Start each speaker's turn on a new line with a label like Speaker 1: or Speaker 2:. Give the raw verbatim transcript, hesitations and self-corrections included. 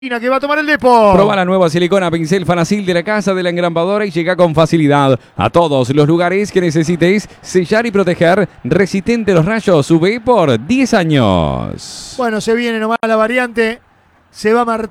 Speaker 1: Que va a tomar el Depor.
Speaker 2: Proba la nueva silicona pincel Fanacil de la Casa de la Engrambadora y llega con facilidad a todos los lugares que necesites sellar y proteger. Resistente a los rayos U V por diez años.
Speaker 1: Bueno, se viene nomás la variante. Se va a marcar.